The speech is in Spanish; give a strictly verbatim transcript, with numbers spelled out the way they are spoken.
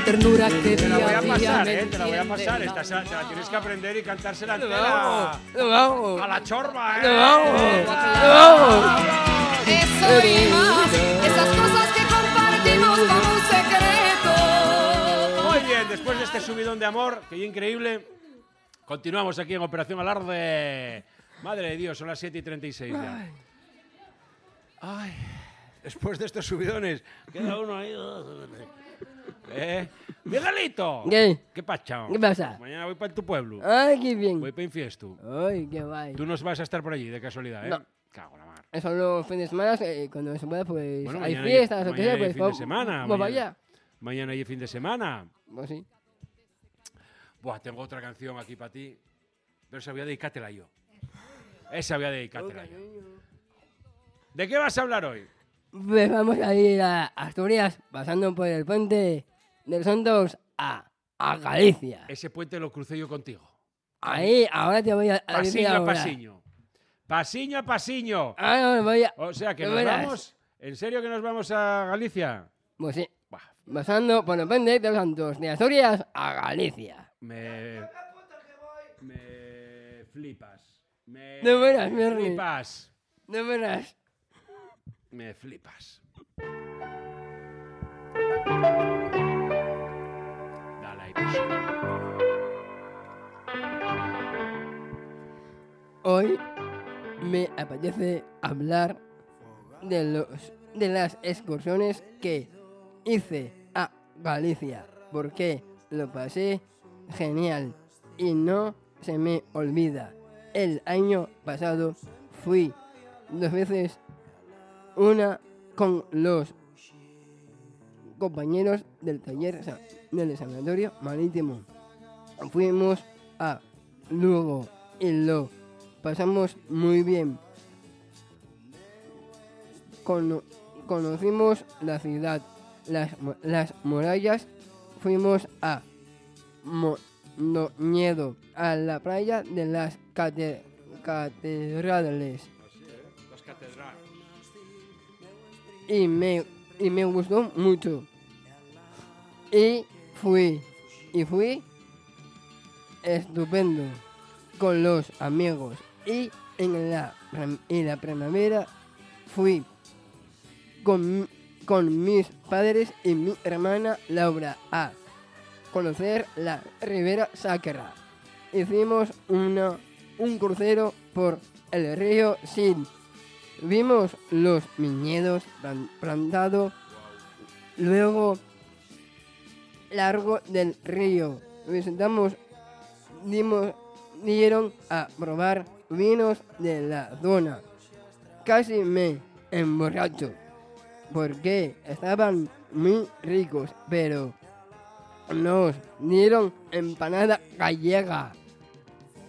ternura que Te la voy a día a día pasar, me eh, te la voy a pasar. enciende. Esta, te la tienes que aprender y cantársela Lo entera. hago, lo hago. A la chorba, eh. Lo hago, lo hago. Eso y más, esas cosas que compartimos como un secreto. Muy bien, después de este subidón de amor, que es increíble, continuamos aquí en Operación Alarde. Madre de Dios, son las siete y treinta y seis ya. Ay, después de estos subidones, queda uno ahí. ¿Eh? ¡Miguelito! ¿Qué? ¿Qué pasa? ¿Qué pasa? Mañana voy para tu pueblo. Ay, qué bien. Voy para Infiestu. Ay, qué guay. Tú no vas a estar por allí, de casualidad, ¿eh? No. Cago en la mar. Son los fines de semana, eh, cuando se pueda, pues Bueno, hay mañana fiestas o que mañana sea, hay pues fin de vamos, semana. vamos mañana, allá. Mañana hay fin de semana. Pues sí. Buah, tengo otra canción aquí para ti. Pero esa voy a dedicártela yo. Esa voy a dedicártela yo. ¿De qué vas a hablar hoy? Pues vamos a ir a Asturias, pasando por el puente del Santos a, a Galicia. Ese puente lo crucé yo contigo. Ahí, ahora te voy a, a decir Pasiño a ahora. pasiño. Pasiño a pasiño. Ah, no, voy a... O sea, que ¿Lo nos verás? vamos... ¿En serio que nos vamos a Galicia? Pues sí. Buah, Pasando por el puente del Santos de Asturias a Galicia. me... Me flipas. Me De veras, me río. flipas. De veras. Me flipas. Dale ahí, pasiño. Hoy me apetece hablar de los de las excursiones que hice a Galicia, porque lo pasé genial y no se me olvida. El año pasado fui dos veces, una con los compañeros del taller sa- del sanatorio marítimo. Fuimos a Lugo y lo pasamos muy bien. Cono- conocimos la ciudad, las, mu- las murallas, fuimos a Mondoñedo, a la playa de las cate- catedrales. Las catedrales. Y me, y me gustó mucho. Y fui, y fui estupendo con los amigos. Y en la, prim- en la primavera fui con, con mis padres y mi hermana Laura a conocer la Ribera Sacra. Hicimos una, un crucero por el río Sil. Vimos los viñedos plan- plantados, luego largo del río. Visitamos, dimos, dieron a probar vinos de la zona. Casi me emborracho porque estaban muy ricos, pero nos dieron empanada gallega